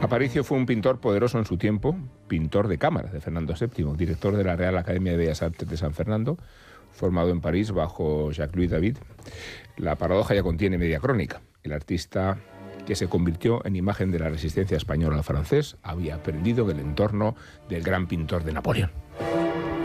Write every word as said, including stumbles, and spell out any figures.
Aparicio fue un pintor poderoso en su tiempo, pintor de cámara de Fernando séptimo, director de la Real Academia de Bellas Artes de San Fernando, formado en París bajo Jacques-Louis David. La paradoja ya contiene media crónica. El artista que se convirtió en imagen de la resistencia española al francés había aprendido del entorno del gran pintor de Napoleón.